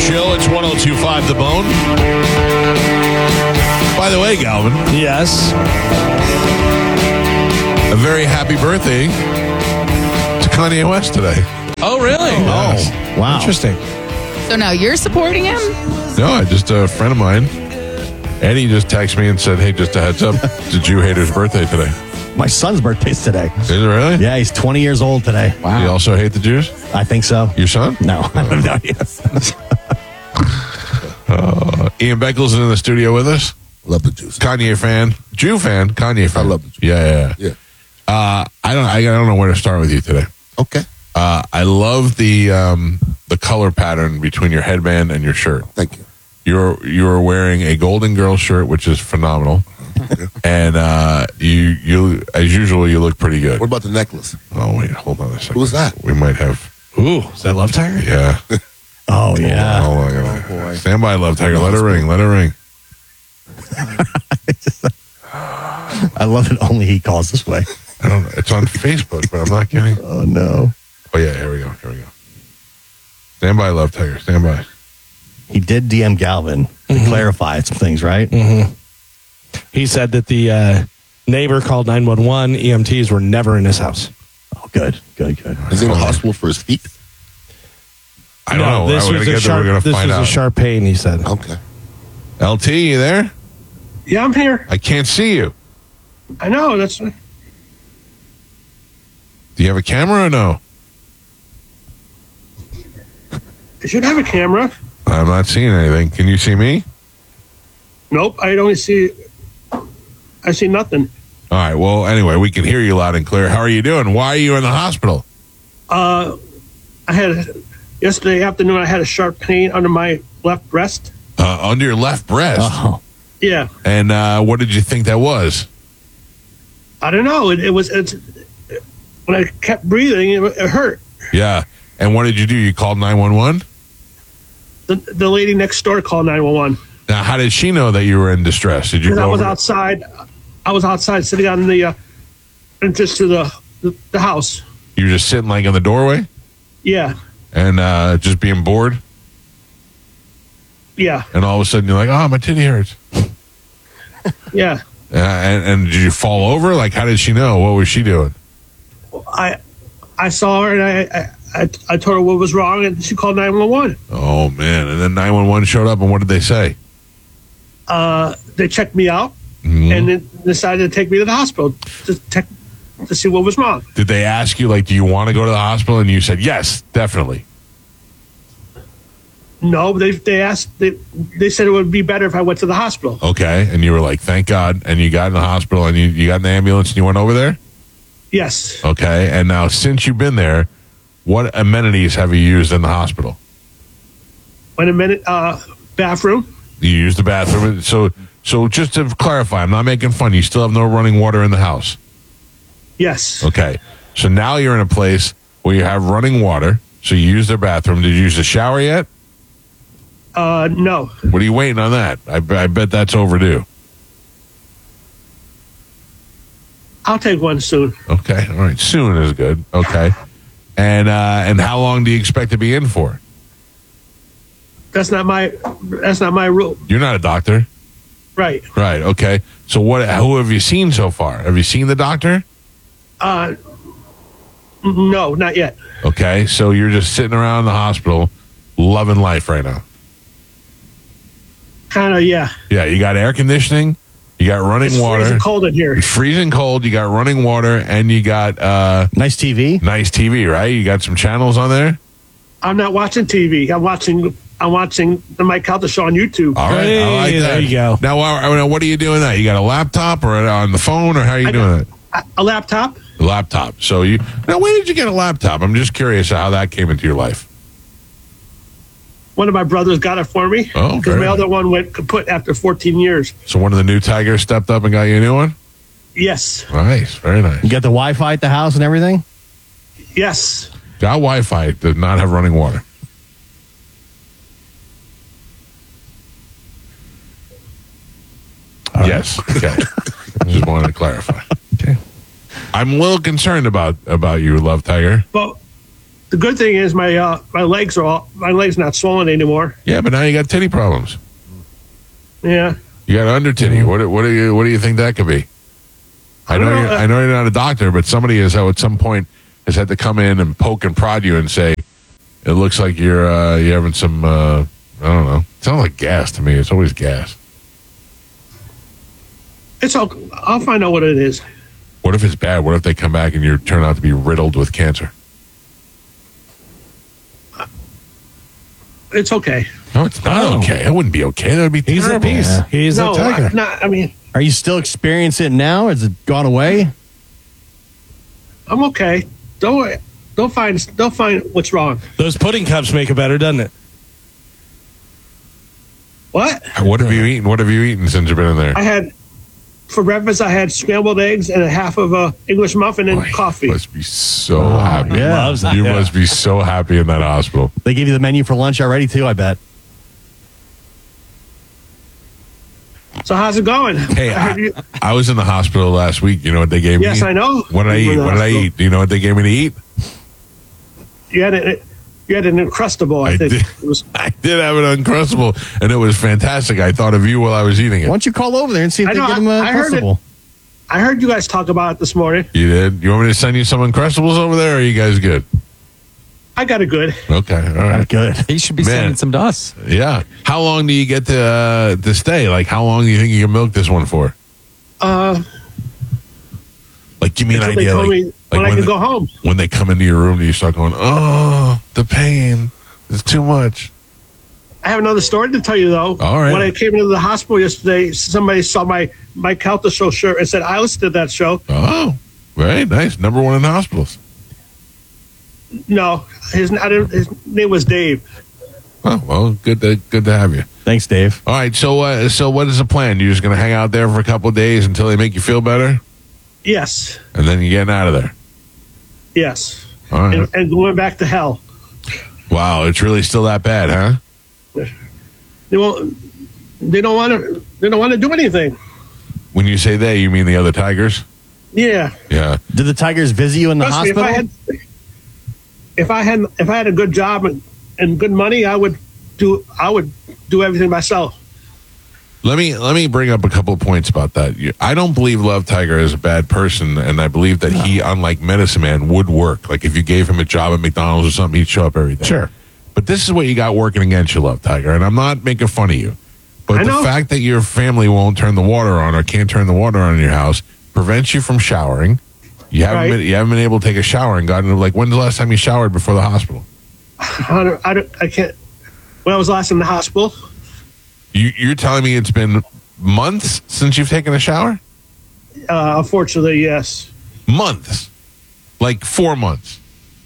show. It's 102.5 The Bone. By the way, Galvin. Yes. A very happy birthday to Kanye West today. Oh, really? Yes. Oh, wow. Interesting. So now you're supporting him? No, just a friend of mine, Eddie, just texted me and said, hey, just a heads up, it's a Jew hater's birthday today. My son's birthday's today. Is it really? Yeah, he's 20 years old today. Wow. You also hate the Jews? I think so. Your son? No. I have no idea. Ian Beckles is in the studio with us. Love the Jews. Kanye fan. Jew fan. Kanye fan. I love the Jews. Yeah. I don't know where to start with you today. Okay. I love the color pattern between your headband and your shirt. Thank you. You're wearing a Golden Girl shirt, which is phenomenal, and you as usual you look pretty good. What about the necklace? Oh wait, hold on a second. Who's that? We might have. Ooh, is that Love Tiger? Yeah. Oh, yeah. Hold on. Boy. Stand by, Love Tiger. Let her ring. Let her ring. I love it only he calls this way. I don't know. It's on Facebook, but I'm not kidding. Oh, no. Oh yeah, here we go. Stand by, Love Tiger. Stand by. He did DM Galvin to clarify some things, right? Mm-hmm. He said that the neighbor called 911. EMTs were never in his house. Oh, good. Is he in the hospital for his feet? I don't know. This We're was gonna a get there. We're sharp. gonna This find was out. a sharp pain. He said. Okay. LT, you there? Yeah, I'm here. I can't see you. I know. That's. Do you have a camera or no? I should have a camera. I'm not seeing anything. Can you see me? Nope. I only see. I see nothing. All right. Well, anyway, we can hear you loud and clear. How are you doing? Why are you in the hospital? I had yesterday afternoon. I had a sharp pain under my left breast. Under your left breast. Oh, Yeah. And what did you think that was? I don't know. It's when I kept breathing, it hurt. Yeah. And what did you do? You called 911? The lady next door called 911. Now, how did she know that you were in distress? Did you Because go I was over- outside. I was outside sitting on the entrance to the house. You were just sitting like in the doorway Yeah. and just being bored? Yeah. And all of a sudden you're like, oh, my titty hurts. Yeah. And did you fall over? Like, how did she know? What was she doing? I saw her and I told her what was wrong, and she called 911. Oh, man. And then 911 showed up, and what did they say? They checked me out Mhm. and then decided to take me to the hospital to see what was wrong. Did they ask you, like, do you want to go to the hospital? And you said, yes, definitely. No, they asked. They said it would be better if I went to the hospital. Okay. And you were like, thank God. And you got in the hospital, and you got in the ambulance, and you went over there? Yes. Okay. And now, since you've been there, what amenities have you used in the hospital? Wait a minute. Bathroom. You used the bathroom. So just to clarify, I'm not making fun. You still have no running water in the house. Yes. Okay. So now you're in a place where you have running water. So you use their bathroom. Did you use the shower yet? No. What are you waiting on that? I bet that's overdue. I'll take one soon. Okay. All right. Soon is good. Okay. And how long do you expect to be in for? That's not my rule. You're not a doctor. Right. Right. Okay. So who have you seen so far? Have you seen the doctor? No, not yet. Okay. So you're just sitting around the hospital loving life right now. Kind of, yeah. Yeah. You got air conditioning. You got running It's water. freezing cold in here. It's freezing cold. You got running water, and you got nice TV. Nice TV, right? You got some channels on there. I'm not watching TV. I'm watching the Mike Calta show on YouTube. All right, I like that. There you go. Now, what are you doing that? You got a laptop or on the phone, or how are you doing it? A laptop. A laptop. So now, where did you get a laptop? I'm just curious how that came into your life. One of my brothers got it for me. Oh, because very my nice. other one went kaput after 14 years. So one of the new Tigers stepped up and got you a new one. Yes. Nice, very nice. You got the Wi-Fi at the house and everything? Yes. Got Wi-Fi, does not have running water. Yes. Okay. Just wanted to clarify. Okay. I'm a little concerned about you, Love Tiger. But the good thing is my legs not swollen anymore. Yeah, but now you got titty problems. Yeah. You got under titty. What do you think that could be? I know you're not a doctor, but somebody has at some point has had to come in and poke and prod you and say, it looks like you're having some I don't know. It sounds like gas to me. It's always gas. It's okay. I'll find out what it is. What if it's bad? What if they come back and you turn out to be riddled with cancer? It's okay. No, it's not okay. It wouldn't be okay. That would be He's terrible. a beast. Yeah. He's No, a tiger. I mean, Are you still experiencing it now? Has it gone away? I'm okay. Don't worry. They'll find what's wrong. Those pudding cups make it better, doesn't it? What? What have you eaten? What have you eaten since you've been in there? For breakfast, I had scrambled eggs and a half of a English muffin and coffee. You must be so happy. yeah. Loves that. You Yeah. must be so happy in that hospital. They give you the menu for lunch already, too, I bet. So how's it going? Hey, I heard you- I was in the hospital last week. You know what they gave me? Yes, I know. What did I You were eat? in the What did I hospital. eat? Do you know what they gave me to eat? you had an Uncrustable, I think. did. It was, I did have an Uncrustable, and it was fantastic. I thought of you while I was eating Why it. don't you call over there and see if I they know, get them a I heard it. Uncrustable? I heard you guys talk about it this morning. You did? You want me to send you some Uncrustables over there, or are you guys good? I got it good. Okay, all right. Good. He should be Man. sending some to us. Yeah. How long do you get to stay? Like, how long do you think you can milk this one for? Like, give me an Until they idea. told Like, me when I when can they- go home. When they come into your room, do you start going, oh, the pain. It's too much. I have another story to tell you, though. All right. When I came into the hospital yesterday, somebody saw my Calta Show shirt and said, I listened to that show. Oh, very nice. Number one in hospitals. No, his name was Dave. Oh, well, good to have you. Thanks, Dave. All right, so what is the plan? You're just going to hang out there for a couple of days until they make you feel better? Yes. And then you're getting out of there? Yes. All right. And going back to hell. Wow, it's really still that bad, huh? They don't want to do anything. When you say they, you mean the other Tigers? Yeah. Yeah. Did the Tigers visit you in the Trust me, hospital? if I had a good job and good money, I would do everything myself. Let me bring up a couple of points about that. I don't believe Love Tiger is a bad person, and I believe that he, unlike Medicine Man, would work. Like if you gave him a job at McDonald's or something, he'd show up every day. Sure. But this is what you got working against you, Love Tiger, and I'm not making fun of you. But I the know. fact that your family won't turn the water on or can't turn the water on in your house prevents you from showering. You haven't Right. been able to take a shower and gotten like when's the last time you showered before the hospital? I can't. When I was last in the hospital, You're telling me it's been months since you've taken a shower? unfortunately, yes. Months. Like 4 months.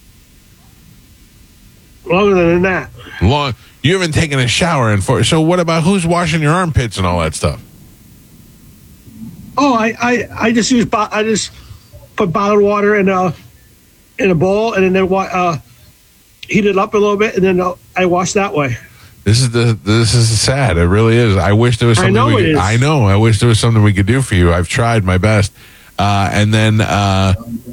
Longer than that. Long. You haven't taken a shower in 4. So what about who's washing your armpits and all that stuff? Oh, I just I just put bottled water in a bowl and then heat it up a little bit and then I wash that way. This is sad. It really is. I wish there was something. I know it is. I know. I wish there was something we could do for you. I've tried my best. And then. Are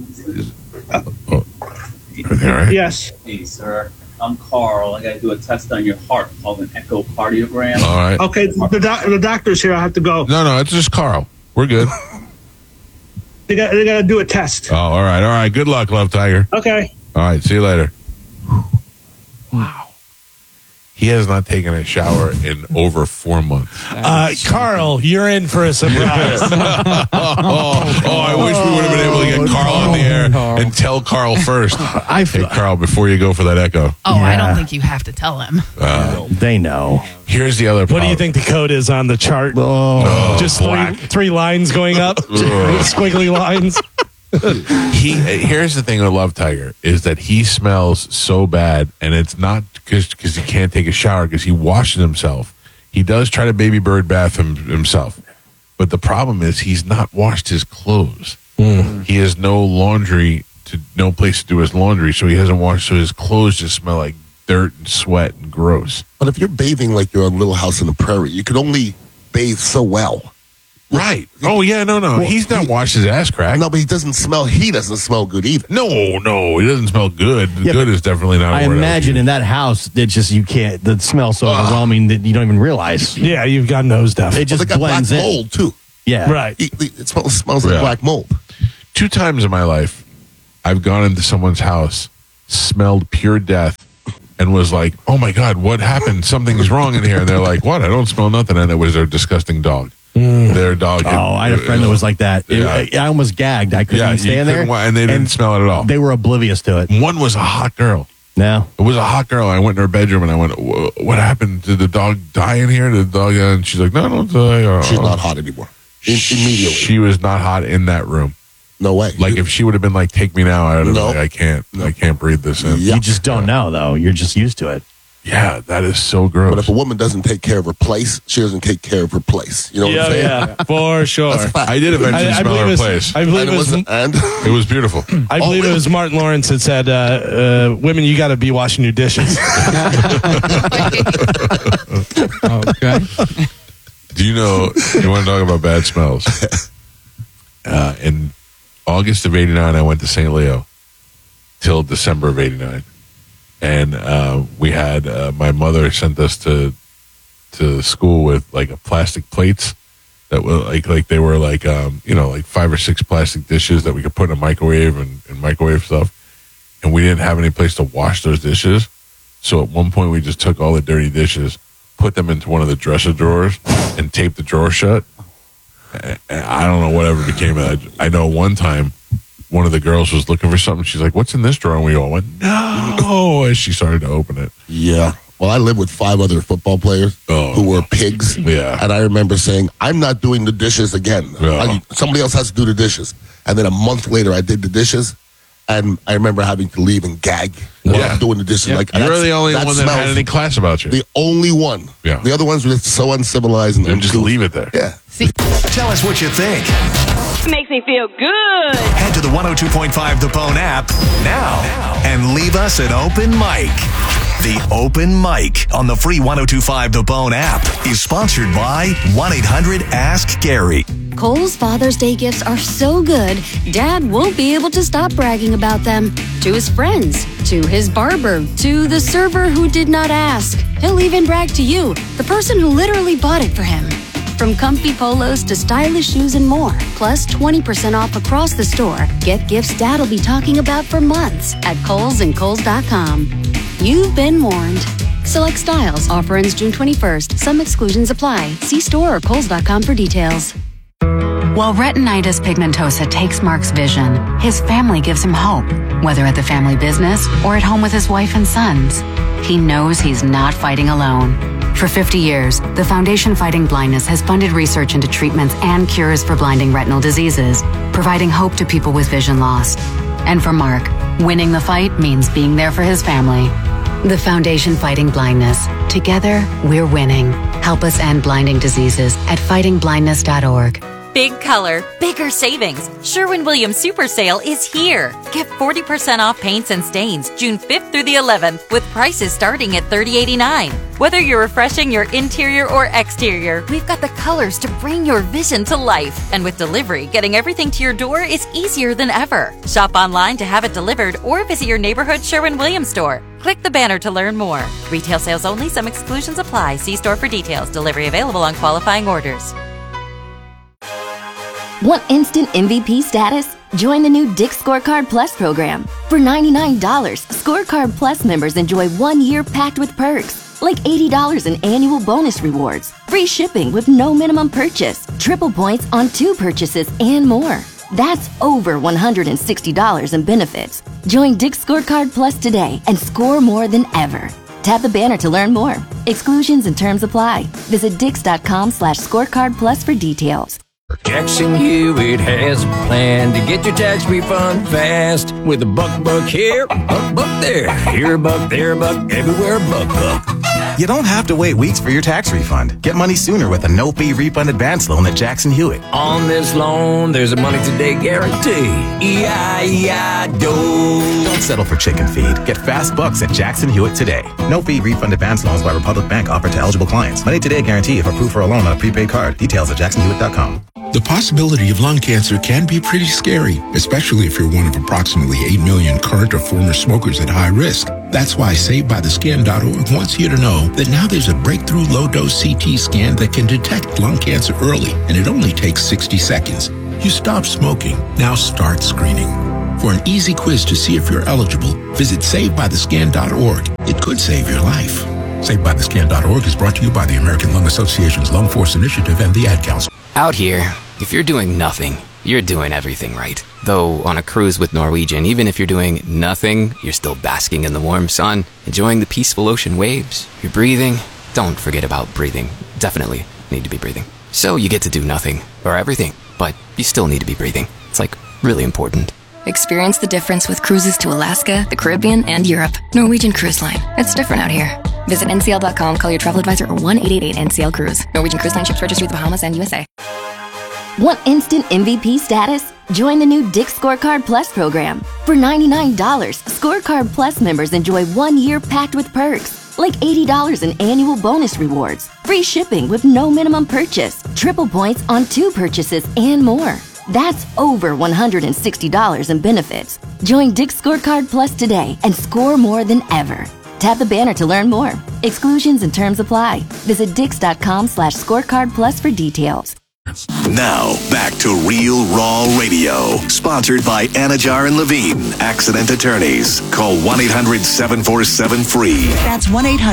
they all right? Yes. Hey, sir. I'm Carl. I got to do a test on your heart called an echocardiogram. All right. Okay. The doctor's here. I have to go. No, it's just Carl. We're good. They got to do a test. Oh, all right. All right. Good luck, Love Tiger. Okay. All right. See you later. Wow. He has not taken a shower in over 4 months. Carl, you're in for a surprise. I wish we would have been able to get Carl on the air and tell Carl first. Hey, Carl, before you go for that echo, Oh, I Yeah. don't think you have to tell him. They know. here's the other What do you think the code is on the chart? Just three lines going up, squiggly lines. Here's the thing with Love Tiger is that he smells so bad, and it's not because he can't take a shower because he washes himself. He does try to baby bird bath himself, but the problem is he's not washed his clothes. He has no no place to do his laundry, so he hasn't washed. So his clothes just smell like dirt and sweat and gross. But if you're bathing like you're a Little House on the Prairie, you can only bathe so well. Right. Oh, yeah, no. He's not washed his ass crack. No, but he doesn't smell good either. No, he doesn't smell good. Yeah, Good is definitely not a I word. imagine in that house, it's just you can't. The smell's so overwhelming that you don't even realize. Yeah, you've got nose stuff. It Well, just they got black blends in. mold, too. Yeah, Right. It smells like Yeah. black mold. 2 times in my life, I've gone into someone's house, smelled pure death, and was like, oh my God, what happened? Something's wrong in here. And they're like, what? I don't smell nothing. And it was their disgusting dog. Their dog. Oh, I had a friend that was like that. I almost gagged. I couldn't even stand there. And they didn't smell it at all. They were oblivious to it. One was a hot girl. No. It was a hot girl. I went in her bedroom and I went, what happened? Did the dog die in here? Did the dog? And she's like, no, don't die. She's not hot anymore. Immediately. She was not hot in that room. No way. Like if she would have been like, take me now, I would have No. been like, I can't breathe this in. Yeah. You just don't know, though. You're just used to it. Yeah, that is so gross. But if a woman doesn't take care of her place, she doesn't take care of her place. You know what I'm saying? Yeah, for sure. That's a fact. I did eventually smell believe her it's- place. I believe And it was. It was beautiful. I believe it was Martin Lawrence that said, "Women, you got to be washing your dishes." Okay. Do you know, you want to talk about bad smells? In August of 89, I went to St. Leo till December of 89. And we had, my mother sent us to school with like a plastic plates that were like they were like, like 5 or 6 plastic dishes that we could put in a microwave and microwave stuff. And we didn't have any place to wash those dishes. So at one point we just took all the dirty dishes, put them into one of the dresser drawers and taped the drawer shut. And I don't know whatever became of that. I know one time one of the girls was looking for something. She's like, what's in this drawer? And we all went, no, as she started to open it. Yeah. Well, I lived with 5 other football players who were pigs. Yeah. And I remember saying, I'm not doing the dishes again. Yeah. Somebody else has to do the dishes. And then a month later, I did the dishes. And I remember having to leave and gag while I'm doing the dishes. Like, You're the only one that had smells- any class about you. The only one. Yeah. The other ones were just so uncivilized. And just leave it there. Yeah. Tell us what you think. Makes me feel good. Head to the 102.5 The Bone app now and leave us an open mic. The Open Mic on the free 102.5 The Bone app is sponsored by 1-800-ASK-GARY. Kohl's Father's Day gifts are so good, Dad won't be able to stop bragging about them. To his friends, to his barber, to the server who did not ask. He'll even brag to you, the person who literally bought it for him. From comfy polos to stylish shoes and more, plus 20% off across the store. Get gifts Dad'll be talking about for months at Kohl's and Kohl's.com. You've been warned. Select styles. Offer ends June 21st. Some exclusions apply. See store or Kohl's.com for details. While retinitis pigmentosa takes Mark's vision, his family gives him hope, whether at the family business or at home with his wife and sons. He knows he's not fighting alone. For 50 years, the Foundation Fighting Blindness has funded research into treatments and cures for blinding retinal diseases, providing hope to people with vision loss. And for Mark, winning the fight means being there for his family. The Foundation Fighting Blindness. Together, we're winning. Help us end blinding diseases at fightingblindness.org. Big color, bigger savings. Sherwin-Williams Super Sale is here. Get 40% off paints and stains June 5th through the 11th with prices starting at $30.89. Whether you're refreshing your interior or exterior, we've got the colors to bring your vision to life. And with delivery, getting everything to your door is easier than ever. Shop online to have it delivered or visit your neighborhood Sherwin-Williams store. Click the banner to learn more. Retail sales only. Some exclusions apply. See store for details. Delivery available on qualifying orders. Want instant MVP status? Join the new Dick's Scorecard Plus program. For $99, Scorecard Plus members enjoy 1 year packed with perks, like $80 in annual bonus rewards, free shipping with no minimum purchase, triple points on 2 purchases, and more. That's over $160 in benefits. Join Dick's Scorecard Plus today and score more than ever. Tap the banner to learn more. Exclusions and terms apply. Visit dix.com/scorecard plus for details. Jackson Hewitt has a plan to get your tax refund fast. With a buck here, a buck there. Here a buck, there a buck, everywhere a buck. You don't have to wait weeks for your tax refund. Get money sooner with a no-fee refund advance loan at Jackson Hewitt. On this loan, there's a money today guarantee. E-I-E-I-D-O. Don't settle for chicken feed. Get fast bucks at Jackson Hewitt today. No-fee refund advance loans by Republic Bank offered to eligible clients. Money today guarantee if approved for a loan on a prepaid card. Details at jacksonhewitt.com. The possibility of lung cancer can be pretty scary, especially if you're one of approximately 8 million current or former smokers at high risk. That's why SaveByTheScan.org wants you to know that now there's a breakthrough low-dose CT scan that can detect lung cancer early, and it only takes 60 seconds. You stop smoking, now start screening. For an easy quiz to see if you're eligible, visit SaveByTheScan.org. It could save your life. SaveByTheScan.org is brought to you by the American Lung Association's Lung Force Initiative and the Ad Council. Out here, if you're doing nothing, you're doing everything right. Though on a cruise with Norwegian, even if you're doing nothing, you're still basking in the warm sun, enjoying the peaceful ocean waves. You're breathing. Don't forget about breathing. Definitely need to be breathing. So you get to do nothing or everything, but you still need to be breathing. It's like really important. Experience the difference with cruises to Alaska, the Caribbean, and Europe. Norwegian Cruise Line. It's different out here. Visit ncl.com, call your travel advisor, or 1-888-NCL-CRUISE. Norwegian Cruise Line ships registry the Bahamas and USA. Want instant MVP status? Join the new Dick's Scorecard Plus program. For $99, Scorecard Plus members enjoy 1 year packed with perks, like $80 in annual bonus rewards, free shipping with no minimum purchase, triple points on 2 purchases, and more. That's over $160 in benefits. Join Dick's Scorecard Plus today and score more than ever. Tap the banner to learn more. Exclusions and terms apply. Visit Dix.com/scorecard plus for details. Now, back to Real Raw Radio. Sponsored by Anajar and Levine, accident attorneys. Call 1-800-747-FREE. That's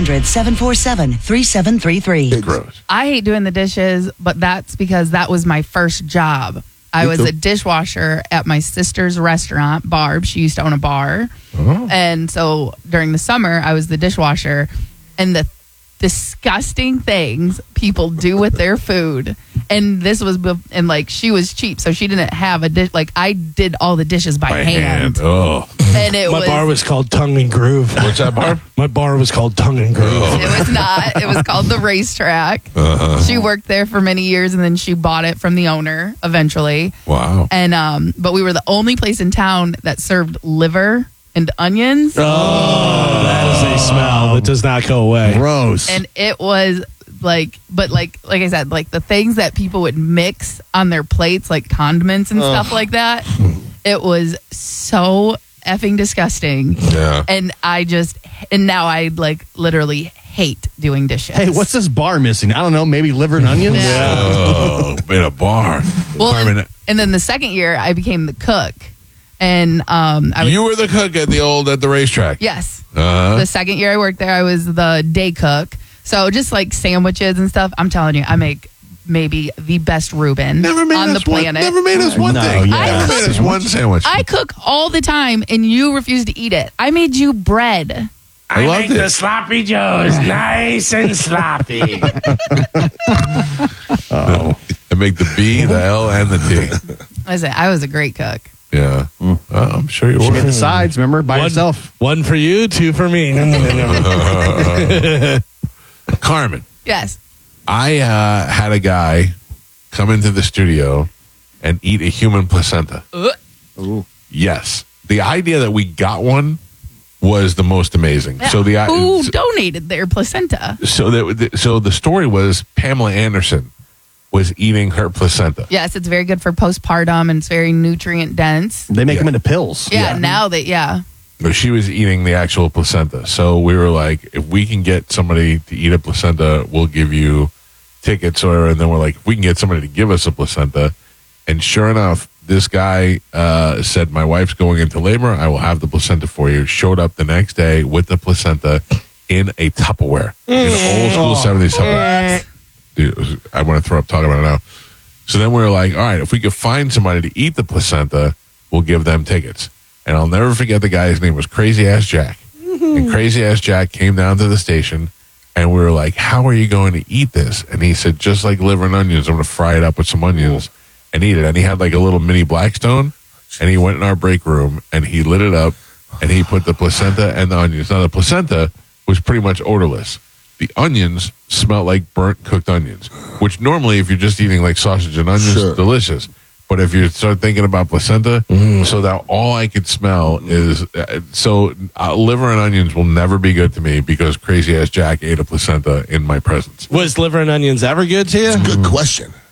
1-800-747-3733. Gross. I hate doing the dishes, but that's because that was my first job. I was a dishwasher at my sister's restaurant, Barb. She used to own a bar. Oh. And so during the summer, I was the dishwasher. And the disgusting things people do with their food. And this was, and like, she was cheap, so she didn't have a dish. Like, I did all the dishes by hand. Oh. And my bar was called Tongue and Groove. What's that bar? My bar was called Tongue and Groove. Oh. It was not. It was called The Racetrack. She worked there for many years, and then she bought it from the owner eventually. Wow. And but we were the only place in town that served liver and onions. Oh, that is a smell that does not go away. Gross. And it was like I said, like the things that people would mix on their plates, like condiments and stuff like that. It was so effing disgusting. Yeah. And now I like literally hate doing dishes. Hey, what's this bar missing? I don't know. Maybe liver and onions? Yeah. Oh, in a bar. Well, and then the second year I became the cook. And you were the cook at the racetrack. Yes. The second year I worked there, I was the day cook. So just like sandwiches and stuff, I'm telling you, I make maybe the best Reuben on the planet. Never made us one thing. Never made us one sandwich. I cook all the time, and you refuse to eat it. I made you bread. I make the sloppy joes nice and sloppy. I make the B, the L, and the T. I was a great cook. Yeah. I'm sure you She were. made the sides, remember? By yourself. One for you, 2 for me. Carmen. Yes. I had a guy come into the studio and eat a human placenta. Ooh. Yes. The idea that we got one was the most amazing. Yeah. So who donated their placenta? So the story was Pamela Anderson was eating her placenta. Yes, it's very good for postpartum, and it's very nutrient dense. They make them into pills. Yeah, now that, But she was eating the actual placenta. So we were like, if we can get somebody to eat a placenta, we'll give you tickets. And then we're like, if we can get somebody to give us a placenta. And sure enough, this guy said, my wife's going into labor. I will have the placenta for you. Showed up the next day with the placenta in a Tupperware. In an old school 70s Tupperware. Dude, I want to throw up talking about it now. So then we were like, all right, if we could find somebody to eat the placenta, we'll give them tickets. And I'll never forget the guy. His name was Crazy Ass Jack. And Crazy Ass Jack came down to the station, and we were like, how are you going to eat this? And he said, just like liver and onions, I'm going to fry it up with some onions and eat it. And he had like a little mini Blackstone, and he went in our break room, and he lit it up, and he put the placenta and the onions. Now, the placenta was pretty much odorless. The onions smelled like burnt cooked onions, which normally, if you're just eating like sausage and onions, delicious. But if you start thinking about placenta, so that all I could smell is liver and onions will never be good to me because Crazy Ass Jack ate a placenta in my presence. Was liver and onions ever good to you? It's a good question.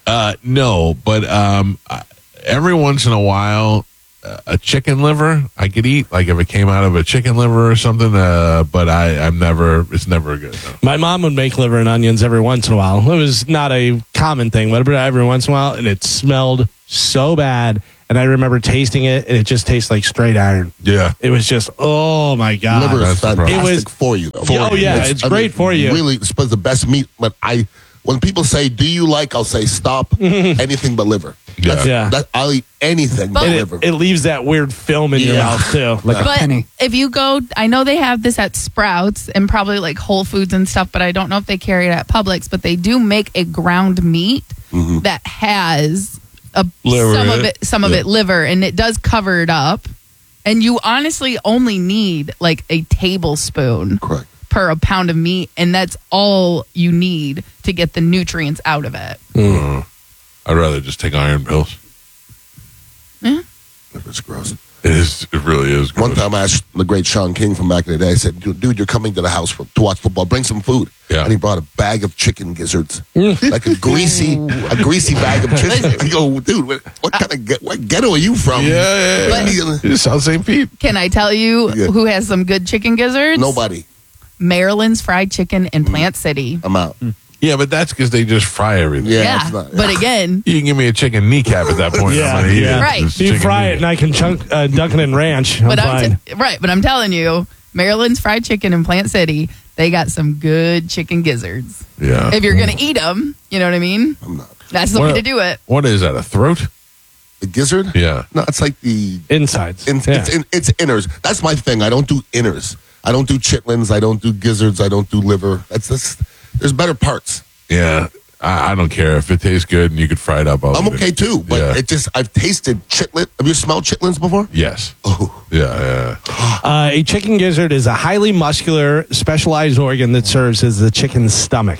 No, but every once in a while, a chicken liver I could eat, like if it came out of a chicken liver or something. But it's never good. No. My mom would make liver and onions every once in a while. It was not a common thing, but every once in a while, and it smelled so bad. And I remember tasting it, and it just tastes like straight iron. Yeah. It was just, oh my God. Liver is fantastic It was for you, though. It's great for you. Really, it's the best meat. But when people say, "Do you like?" I'll say, "Stop anything but liver." I'll eat anything but liver. It leaves that weird film in your mouth too, like a penny. If you go, I know they have this at Sprouts and probably like Whole Foods and stuff, but I don't know if they carry it at Publix. But they do make a ground meat that has some of it liver, and it does cover it up. And you honestly only need like a tablespoon per a pound of meat, and that's all you need to get the nutrients out of it. I'd rather just take iron pills. Yeah. It's gross. It really is gross. One time I asked the great Sean King from back in the day, I said, dude, you're coming to the house to watch football. Bring some food. Yeah. And he brought a bag of chicken gizzards. Like a greasy bag of chicken. You go, dude, what kind of what ghetto are you from? Yeah. South St. Pete. Can I tell you who has some good chicken gizzards? Nobody. Maryland's Fried Chicken in Plant City. I'm out. Yeah, but that's because they just fry everything. Yeah, but again, you can give me a chicken kneecap at that point. Right. You fry it, and I can dunk it in ranch. But I'm telling you, Maryland's Fried Chicken in Plant City, they got some good chicken gizzards. Yeah. If you're gonna eat them, you know what I mean. I'm not. That's the way to do it. What is that? A throat? The gizzard? Yeah. No, it's like the insides. It's inners. That's my thing. I don't do inners. I don't do chitlins. I don't do gizzards. I don't do liver. There's better parts. Yeah. I don't care if it tastes good and you could fry it up. I'm okay too, but I've tasted chitlet. Have you smelled chitlins before? Yes. Oh. Yeah. A chicken gizzard is a highly muscular, specialized organ that serves as the chicken's stomach.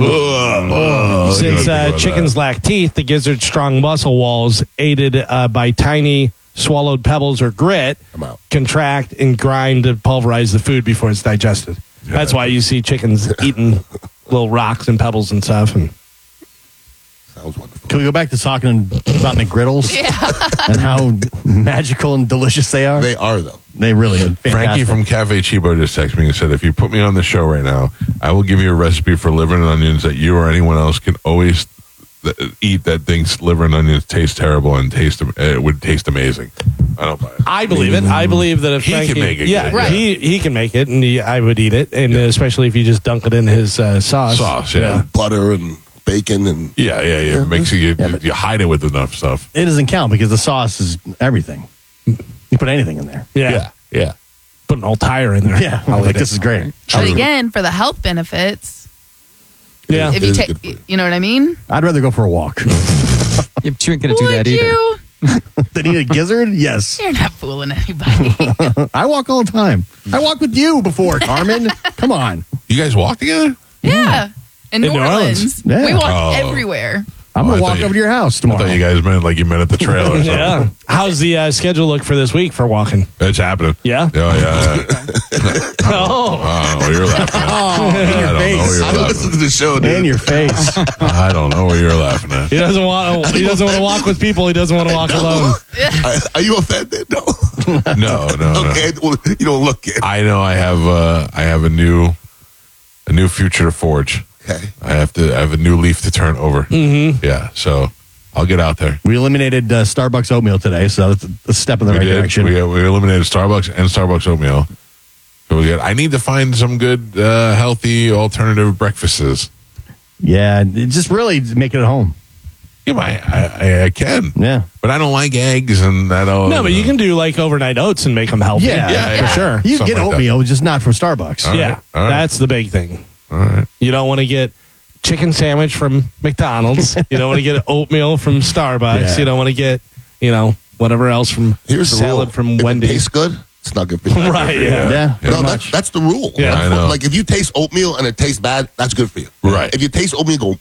Since chickens lack teeth, the gizzard's strong muscle walls, aided by tiny swallowed pebbles or grit, contract and grind to pulverize the food before it's digested. Yeah. That's why you see chickens eating little rocks and pebbles and stuff. And sounds wonderful. Can we go back to talking about McGriddles? Yeah. And how magical and delicious they are? They are, though. They really are. Fantastic. Frankie from Cafe Chibo just texted me and said, if you put me on the show right now, I will give you a recipe for liver and onions that you or anyone else can always eat that thinks liver and onions taste terrible and it would taste amazing. I don't buy it. I believe it. I believe that if Frankie can make it, he can make it, and I would eat it, and especially if you just dunk it in his sauce. Butter and bacon and makes you hide it with enough stuff. It doesn't count because the sauce is everything. You put anything in there. Yeah. Put an old tire in there. Yeah. Like, this is great. But again, for the health benefits, if you take, you know what I mean? I'd rather go for a walk. You ain't gonna do that either. They need a gizzard? Yes. You're not fooling anybody. I walk all the time. I walked with you before, Carmen. Come on. You guys walk together? Yeah. In New Orleans. Yeah. We walk everywhere. I'm going to walk over to your house tomorrow. I thought you guys meant like you met at the trail or something. Yeah. How's the schedule look for this week for walking? It's happening. Yeah? Yeah. Oh, you're laughing at. I listen to the show, dude. In your face. I don't know what you're laughing at. He doesn't want to walk with people. He doesn't want to walk alone. Are you offended? No. No. Okay, well, you don't look it. I know I have a new future to forge. Okay. I have a new leaf to turn over. Mm-hmm. Yeah, so I'll get out there. We eliminated Starbucks oatmeal today, so that's a step in the right direction. We eliminated Starbucks and Starbucks oatmeal. So I need to find some good, healthy alternative breakfasts. Yeah, just really make it at home. Yeah, I can. Yeah, but I don't like eggs, and I don't. No, but you can do like overnight oats and make them healthy. Yeah, for sure. You can get oatmeal, just not from Starbucks. All right. That's the big thing. All right. You don't want to get chicken sandwich from McDonald's. You don't want to get oatmeal from Starbucks. Yeah. You don't want to get, whatever else from salad from Wendy's. It tastes good. It's not good for you. Right, yeah. No, that's the rule. Yeah, I know. Like if you taste oatmeal and it tastes bad, that's good for you. Right. If you taste oatmeal, go,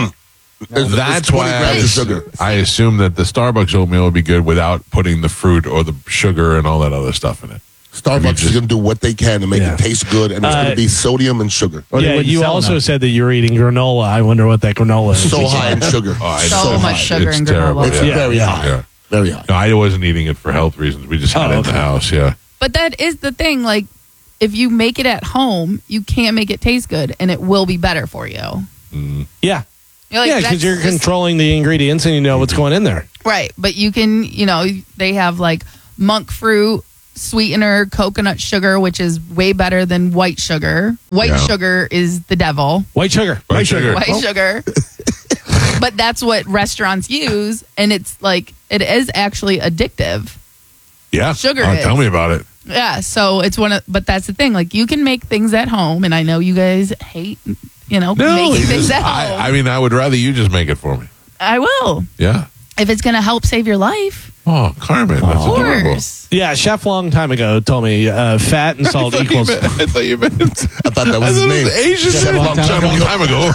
That's why I assume that the Starbucks oatmeal would be good without putting the fruit or the sugar and all that other stuff in it. Starbucks is going to do what they can to make it taste good, and it's going to be sodium and sugar. Yeah, you also said that you're eating granola. I wonder what that granola is. So high in sugar. So much sugar in granola. It's very high. Yeah. Very high. No, I wasn't eating it for health reasons. We just had it in the house. Yeah. But that is the thing. Like, if you make it at home, you can't make it taste good, and it will be better for you. Yeah. You're like, Yeah, because you're controlling the ingredients and you know what's going in there. Right. But you can, they have like monk fruit, sweetener, coconut sugar, which is way better than white sugar. White sugar is the devil. White sugar. White sugar. But that's what restaurants use, and it's like, it is actually addictive. Yeah. Sugar Tell me about it. Yeah, so it's but that's the thing. Like, you can make things at home, and I know you guys hate, making things at home. I mean, I would rather you just make it for me. I will. Yeah. If it's going to help save your life. Oh, Carmen, that's adorable. Yeah, chef long time ago told me fat and salt equals. I thought you meant. I thought that was his name. Asian chef long time ago.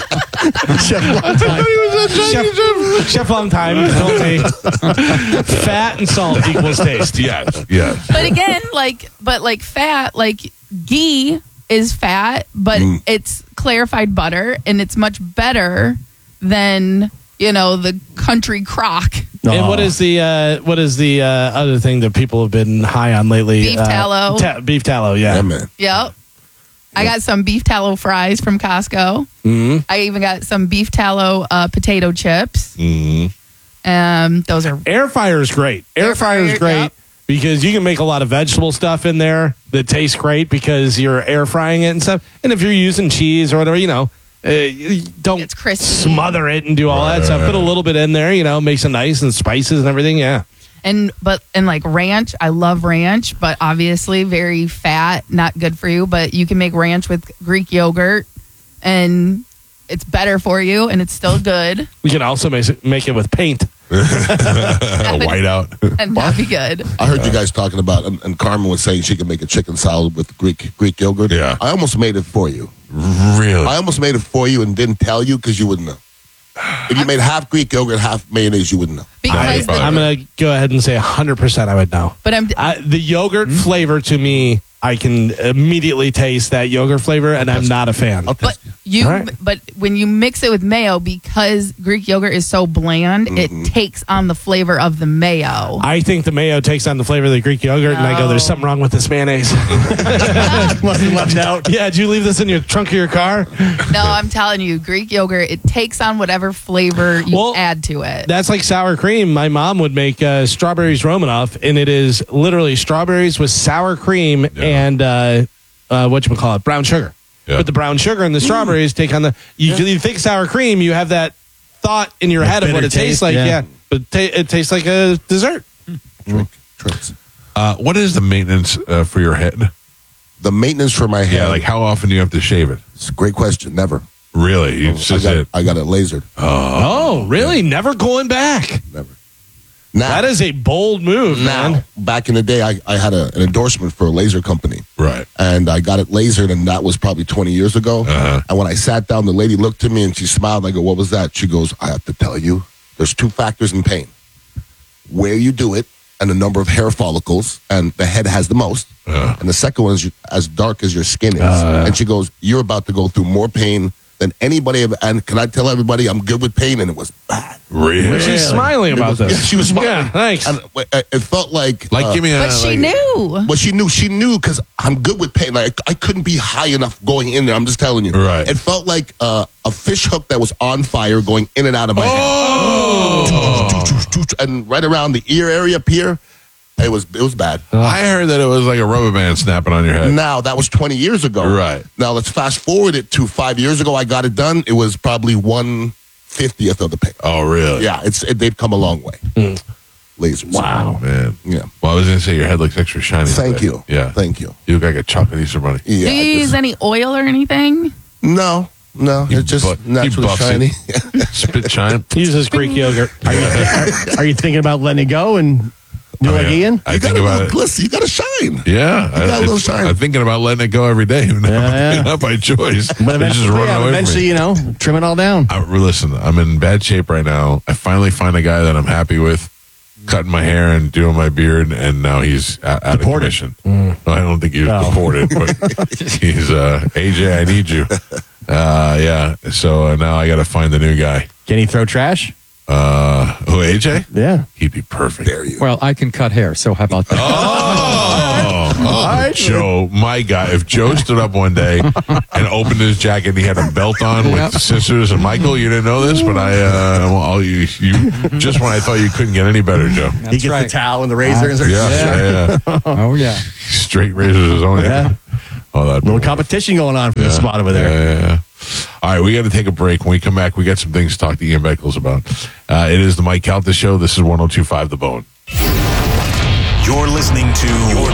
Chef long time told me fat and salt equals taste. Yes. But again, fat, ghee is fat, but it's clarified butter, and it's much better than the country crock. And what is the other thing that people have been high on lately? Beef tallow. Beef tallow, yeah. Man. Yep. I got some beef tallow fries from Costco. Mm-hmm. I even got some beef tallow potato chips. Mm-hmm. Those are air fryer is great. Air fryer is great because you can make a lot of vegetable stuff in there that tastes great because you're air frying it and stuff. And if you're using cheese or whatever, don't smother it and do all that stuff. Put a little bit in there, makes it nice and spices and everything. Yeah. And like ranch, I love ranch, but obviously very fat, not good for you. But you can make ranch with Greek yogurt, and it's better for you, and it's still good. We can also make it with paint. White out. And that'd be good. I heard you guys talking about, and Carmen was saying she could make a chicken salad with Greek yogurt. Yeah. I almost made it for you. Really? I almost made it for you and didn't tell you because you wouldn't know. If you made half Greek yogurt, half mayonnaise, you wouldn't know. Because I'm going to go ahead and say 100% I would know. But the yogurt flavor to me, I can immediately taste that yogurt flavor, and I'm not a fan. But but when you mix it with mayo, because Greek yogurt is so bland, it takes on the flavor of the mayo. I think the mayo takes on the flavor of the Greek yogurt, and I go, there's something wrong with this mayonnaise. Wasn't left out. Yeah, did you leave this in your trunk of your car? No, I'm telling you, Greek yogurt, it takes on whatever flavor you add to it. That's like sour cream. My mom would make strawberries Romanoff, and it is literally strawberries with sour cream and whatchamacallit, brown sugar. Yeah. But the brown sugar and the strawberries take on the... You think sour cream, you have that thought in your head of what it tastes like. Yeah. But it tastes like a dessert. Tricks. What is the maintenance for your head? The maintenance for my hair. Yeah, like how often do you have to shave it? It's a great question. Never. Really? I got it lasered. Oh, really? Never going back? Never. Now, that is a bold move, man. Back in the day, I had an endorsement for a laser company. Right. And I got it lasered, and that was probably 20 years ago. Uh-huh. And when I sat down, the lady looked at me, and she smiled. I go, what was that? She goes, I have to tell you, there's two factors in pain. Where you do it and the number of hair follicles, and the head has the most. Uh-huh. And the second one is as dark as your skin is. And she goes, you're about to go through more pain than anybody ever. And can I tell everybody I'm good with pain? And it was bad. Really? She's smiling about this. Yeah, she was smiling. Yeah, thanks. And it felt like give me a... But she knew. But she knew because I'm good with pain. Like I couldn't be high enough going in there. I'm just telling you. Right. It felt like a fish hook that was on fire going in and out of my head. And right around the ear area up here, it was bad. I heard that it was like a rubber band snapping on your head. Now, that was 20 years ago. Right. Now, let's fast forward it to 5 years ago. I got it done. It was probably 1/50th of the pain. Oh, really? Yeah, they've come a long way. Lasers. Wow. Man. Yeah. Well, I was going to say your head looks extra shiny. Thank today. you. Yeah. Thank you. You look like a chocolatey somebody. Yeah. Do you use any oil or anything? No. It's just naturally shiny. Spit shine. He uses Greek yogurt. Are you thinking about letting it go and do like Ian? I think about it. Glisten. You got to shine. Yeah. You got a little shine. I'm thinking about letting it go every day. Not by choice. But eventually, trim it all down. Listen, I'm in bad shape right now. I finally find a guy that I'm happy with. cutting my hair and doing my beard, and now he's out of commission. No, I don't think he was deported, but he's AJ, I need you. Yeah, so now I got to find the new guy. Can he throw trash? Who, AJ? Yeah. He'd be perfect. Well, I can cut hair, so how about that? Joe, my guy. If Joe stood up one day and opened his jacket and he had a belt on with scissors, and Michael, you didn't know this, but you just when I thought you couldn't get any better, Joe. He gets the towel and the razor and starts. Yeah. Oh, yeah. Straight razors his own. Yeah. Oh, that little competition going on for the spot over there. Yeah. All right, we got to take a break. When we come back, we got some things to talk to Ian Beckles about. It is the Mike Calta Show. This is 102.5 The Bone. You're listening to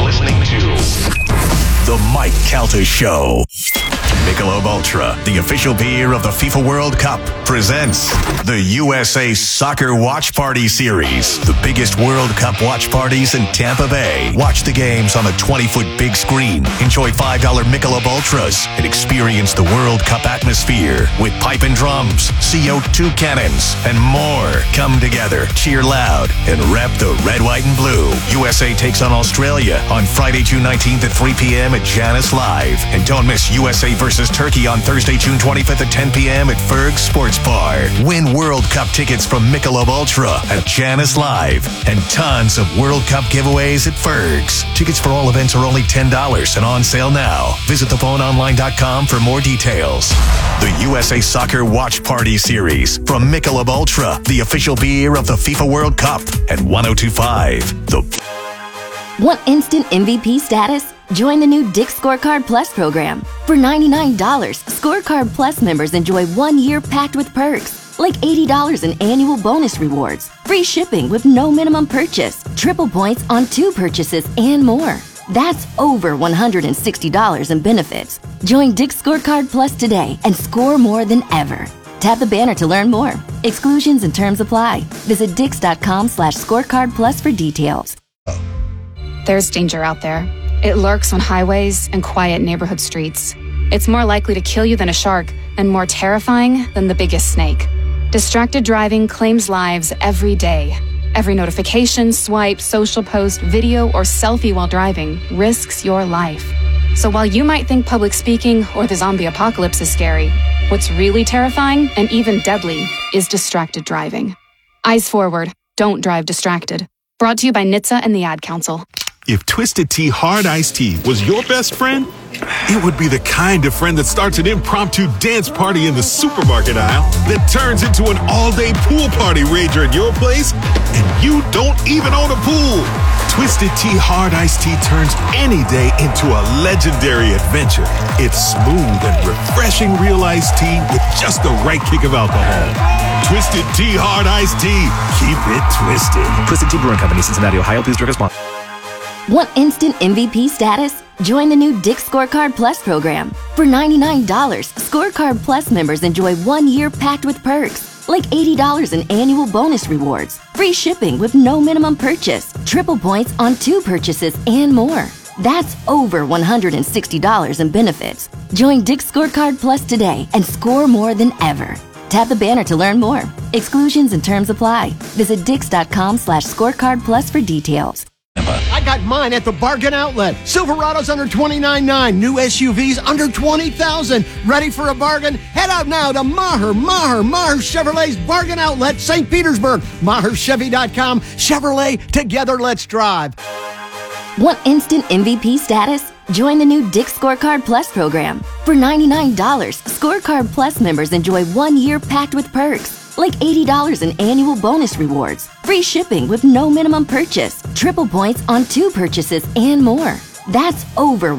the Mike Calta Show. Michelob Ultra, the official beer of the FIFA World Cup, presents the USA Soccer Watch Party Series, the biggest World Cup watch parties in Tampa Bay. Watch the games on a 20-foot big screen. Enjoy $5 Michelob Ultras and experience the World Cup atmosphere with pipe and drums, CO2 cannons, and more. Come together, cheer loud, and rep the red, white, and blue. USA takes on Australia on Friday, June 19th at 3 p.m. at Janice Live. And don't miss USA versus Turkey on Thursday, June 25th at 10 p.m. at Ferg's Sports Bar. Win World Cup tickets from Michelob Ultra at Janice Live and tons of World Cup giveaways at Ferg's. Tickets for all events are only $10 and on sale now. Visit thephoneonline.com for more details. The USA Soccer Watch Party Series from Michelob Ultra, the official beer of the FIFA World Cup at 102.5 The. Want instant MVP status? Join the new Dick's Scorecard Plus program. For $99, Scorecard Plus members enjoy 1 year packed with perks, like $80 in annual bonus rewards, free shipping with no minimum purchase, triple points on 2 purchases, and more. That's over $160 in benefits. Join Dick's Scorecard Plus today and score more than ever. Tap the banner to learn more. Exclusions and terms apply. Visit dix.com/scorecard plus for details. There's danger out there. It lurks on highways and quiet neighborhood streets. It's more likely to kill you than a shark and more terrifying than the biggest snake. Distracted driving claims lives every day. Every notification, swipe, social post, video, or selfie while driving risks your life. So while you might think public speaking or the zombie apocalypse is scary, what's really terrifying and even deadly is distracted driving. Eyes forward. Don't drive distracted. Brought to you by NHTSA and the Ad Council. If Twisted Tea Hard Iced Tea was your best friend, it would be the kind of friend that starts an impromptu dance party in the supermarket aisle that turns into an all-day pool party rager at your place, and you don't even own a pool. Twisted Tea Hard Iced Tea turns any day into a legendary adventure. It's smooth and refreshing real iced tea with just the right kick of alcohol. Twisted Tea Hard Iced Tea. Keep it twisted. Twisted Tea Brewing Company, Cincinnati, Ohio. Please drink responsibly. Want instant MVP status? Join the new Dick's Scorecard Plus program. For $99, Scorecard Plus members enjoy 1 year packed with perks, like $80 in annual bonus rewards, free shipping with no minimum purchase, triple points on 2 purchases, and more. That's over $160 in benefits. Join Dick's Scorecard Plus today and score more than ever. Tap the banner to learn more. Exclusions and terms apply. Visit dix.com/scorecard plus for details. I got mine at the Bargain Outlet. Silverados under $29,900. New SUVs under $20,000. Ready for a bargain? Head out now to Maher Chevrolet's Bargain Outlet, St. Petersburg. MaherChevy.com. Chevrolet, together let's drive. Want instant MVP status? Join the new Dick's Scorecard Plus program. For $99, Scorecard Plus members enjoy 1 year packed with perks, like $80 in annual bonus rewards, free shipping with no minimum purchase, triple points on 2 purchases, and more. That's over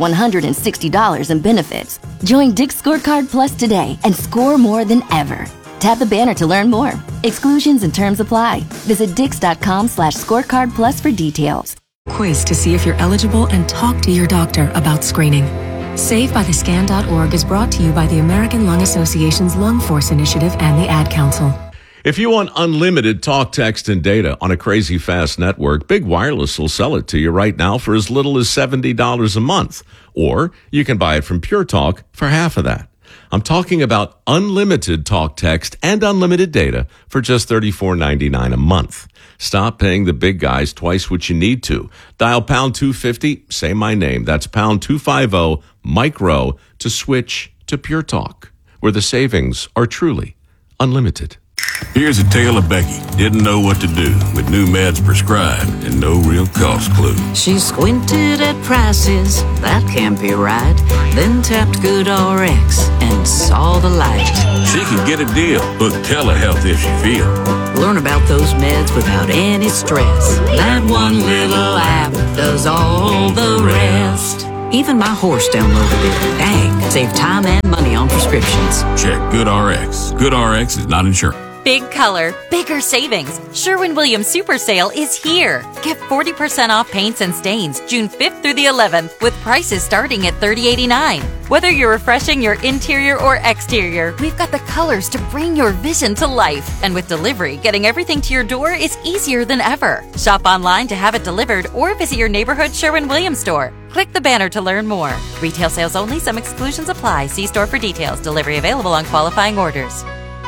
$160 in benefits. Join Dick's Scorecard Plus today and score more than ever. Tap the banner to learn more. Exclusions and terms apply. Visit dix.com/scorecard plus for details. Quiz to see if you're eligible and talk to your doctor about screening. SaveByTheScan.org is brought to you by the American Lung Association's Lung Force Initiative and the Ad Council. If you want unlimited talk, text, and data on a crazy fast network, Big Wireless will sell it to you right now for as little as $70 a month. Or you can buy it from Pure Talk for half of that. I'm talking about unlimited talk, text, and unlimited data for just $34.99 a month. Stop paying the big guys twice what you need to. Dial pound 250, say my name. That's pound 250 micro to switch to Pure Talk, where the savings are truly unlimited. Here's a tale of Becky. Didn't know what to do with new meds prescribed and no real cost clue. She squinted at prices, that can't be right. Then tapped GoodRx and saw the light. She can get a deal, book telehealth if she feels. Learn about those meds without any stress. That one little app does all the rest. Even my horse downloaded it. Dang, save time and money on prescriptions. Check GoodRx. GoodRx is not insurance. Big color, bigger savings. Sherwin-Williams Super Sale is here. Get 40% off paints and stains June 5th through the 11th with prices starting at $30.89. Whether you're refreshing your interior or exterior, we've got the colors to bring your vision to life. And with delivery, getting everything to your door is easier than ever. Shop online to have it delivered or visit your neighborhood Sherwin-Williams store. Click the banner to learn more. Retail sales only. Some exclusions apply. See store for details. Delivery available on qualifying orders.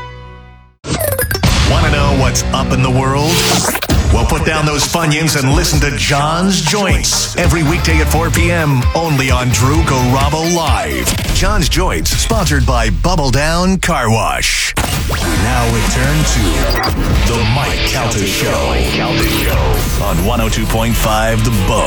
Want to know what's up in the world? Well, put down those Funyuns and listen to John's Joints every weekday at 4 p.m. only on Drew Garabo Live. John's Joints, sponsored by Bubble Down Car Wash. We now return to the Mike Calta Show on 102.5 The Bone.